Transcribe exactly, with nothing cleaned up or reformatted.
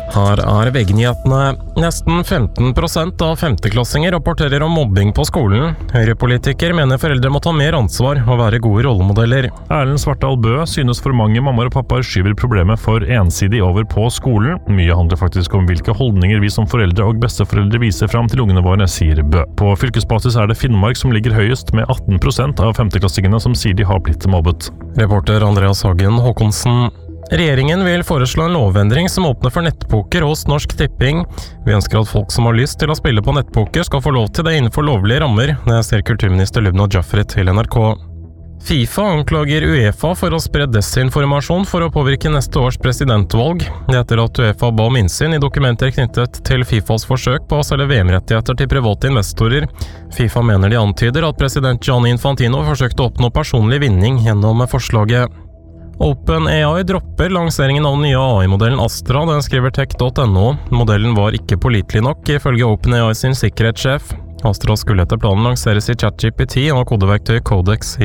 Her er V G-nyhetene. Nesten femten prosent av femteklassinger rapporterer om mobbing på skolen. Høyrepolitiker mener foreldre må ta mer ansvar og være gode rollemodeller. Erlend Svartdal Bø synes for mange mammaer og pappaer skyver problemet for ensidig over på skolen. Mye handler faktisk om hvilke holdninger vi som foreldre og besteforeldre viser fram til ungene våre, sier Bø. På fylkesbasis er det Finnmark som ligger høyest med atten prosent av femteklassingene som sier de har blitt mobbet. Reporter Andreas Hagen Håkonsen. Regjeringen vil foreslå en lovendring som åpner for nettpoker hos Norsk Tipping. Vi ønsker at folk som har lyst til å spille på nettpoker skal få lov til det innenfor lovlige rammer, det ser kulturminister Lubna Jaffery til N R K. FIFA anklager UEFA for å spre desinformasjon for å påvirke neste års presidentvalg. Det etter at UEFA ba om innsyn i dokumenter knyttet til FIFAs forsøk på å selge V M-rettigheter til private investorer. FIFA mener de antyder at president Gianni Infantino forsøkte å oppnå personlig vinning gjennom forslaget. OpenAI dropper lanseringen av den nye A I-modellen Astra, den skriver tech punktum no. Modellen var ikke pålitelig nok, ifølge OpenAI sin sikkerhetssjef. Astra skulle etter planen lanseres i ChatGPT og kodeverktøy Codex.